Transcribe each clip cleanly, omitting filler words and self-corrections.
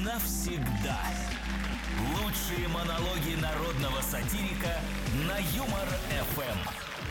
навсегда. Лучшие монологи народного сатирика на Юмор-ФМ.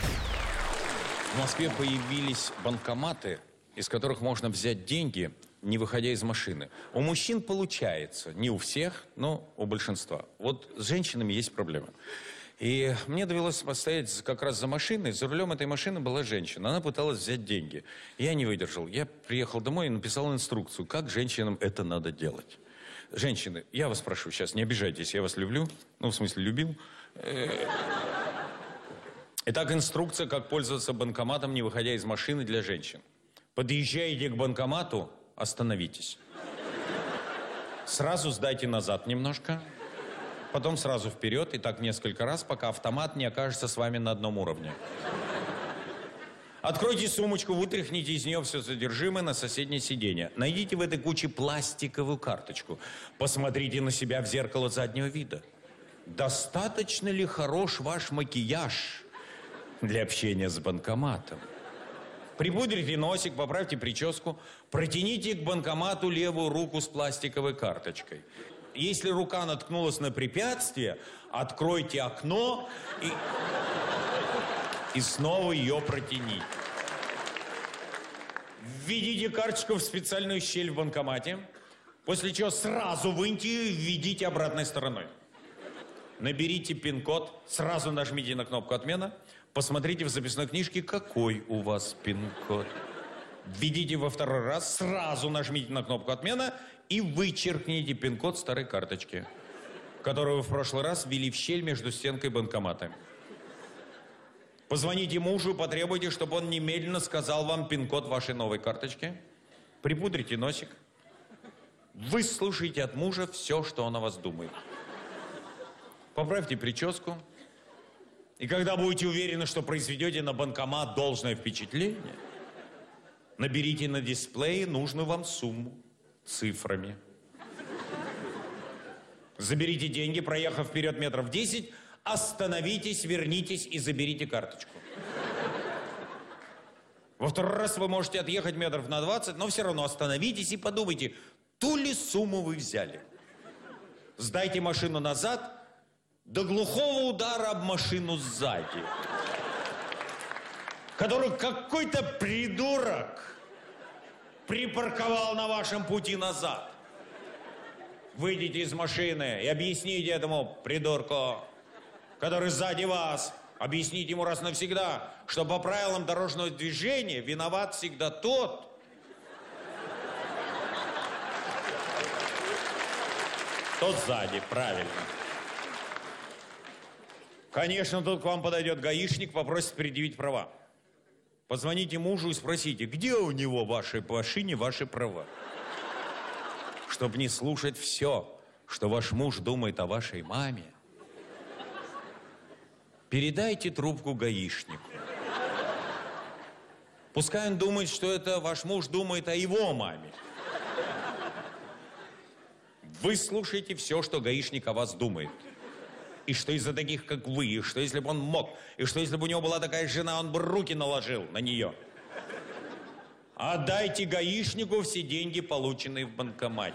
В Москве появились банкоматы, из которых можно взять деньги, не выходя из машины. У мужчин получается, не у всех, но у большинства. Вот с женщинами есть проблема. И мне довелось постоять как раз за машиной. За рулем этой машины была женщина. Она пыталась взять деньги. Я не выдержал. Я приехал домой и написал инструкцию, как женщинам это надо делать. Женщины, я вас прошу сейчас, не обижайтесь, я вас люблю. Ну, в смысле, любил. Итак, инструкция, как пользоваться банкоматом, не выходя из машины для женщин. Подъезжаете к банкомату, остановитесь. Сразу сдайте назад немножко. Потом сразу вперед, и так несколько раз, пока автомат не окажется с вами на одном уровне. Откройте сумочку, вытряхните из нее все содержимое на соседнее сиденье. Найдите в этой куче пластиковую карточку. Посмотрите на себя в зеркало заднего вида. Достаточно ли хорош ваш макияж для общения с банкоматом? Припудрите носик, поправьте прическу, протяните к банкомату левую руку с пластиковой карточкой. Если рука наткнулась на препятствие, откройте окно и снова ее протяните. Введите карточку в специальную щель в банкомате, после чего сразу выньте ее и введите обратной стороной. Наберите пин-код, сразу нажмите на кнопку «Отмена», посмотрите в записной книжке, какой у вас пин-код. Введите во второй раз, сразу нажмите на кнопку «Отмена» и вычеркните пин-код старой карточки, которую вы в прошлый раз ввели в щель между стенкой банкомата. Позвоните мужу и потребуйте, чтобы он немедленно сказал вам пин-код вашей новой карточки. Припудрите носик. Выслушайте от мужа все, что он о вас думает. Поправьте прическу. И когда будете уверены, что произведете на банкомат должное впечатление, наберите на дисплее нужную вам сумму цифрами. Заберите деньги, проехав вперед метров 10, остановитесь, вернитесь и заберите карточку. Во второй раз вы можете отъехать метров на 20, но все равно остановитесь и подумайте, ту ли сумму вы взяли. Сдайте машину назад до глухого удара об машину сзади, которую какой-то придурок припарковал на вашем пути назад. Выйдите из машины и объясните этому придурку, который сзади вас, объясните ему раз навсегда, что по правилам дорожного движения виноват всегда тот, кто сзади, правильно. Конечно, тут к вам подойдет гаишник, попросит предъявить права. Позвоните мужу и спросите, где у него в вашей машине ваши права? Чтобы не слушать все, что ваш муж думает о вашей маме, передайте трубку гаишнику. Пускай он думает, что это ваш муж думает о его маме. Вы слушайте все, что гаишник о вас думает. И что из-за таких, как вы, и что если бы он мог, и что если бы у него была такая жена, он бы руки наложил на нее. Отдайте гаишнику все деньги, полученные в банкомате.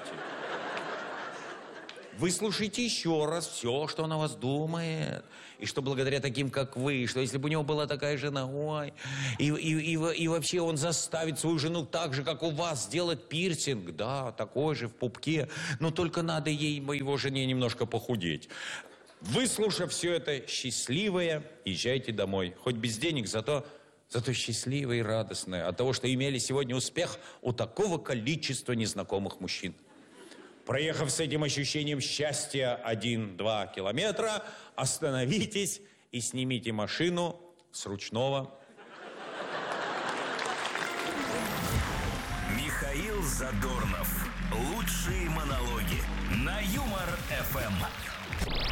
Выслушайте еще раз все, что он о вас думает. И что благодаря таким, как вы, что если бы у него была такая жена, ой, и вообще он заставит свою жену так же, как у вас, сделать пирсинг, да, такой же в пупке, но только надо ей, его жене, немножко похудеть. Выслушав все это, счастливые, езжайте домой. Хоть без денег, зато счастливые и радостные от того, что имели сегодня успех у такого количества незнакомых мужчин. Проехав с этим ощущением счастья 1-2 километра, остановитесь и снимите машину с ручного. Михаил Задорнов. Лучшие монологи на Юмор-ФМ.